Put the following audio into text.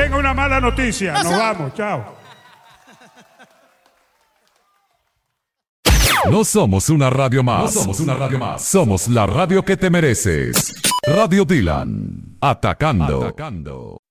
tengo una mala noticia. Nos vamos, chao. No somos una radio más. No somos una radio más. Somos la radio que te mereces. Radio Dylan. Atacando.